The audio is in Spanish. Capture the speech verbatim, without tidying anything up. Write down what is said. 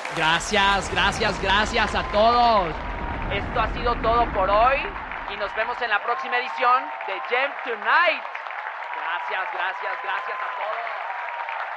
Gracias, gracias, gracias a todos. Esto ha sido todo por hoy y nos vemos en la próxima edición de Gem Tonight. Gracias, gracias, gracias a todos.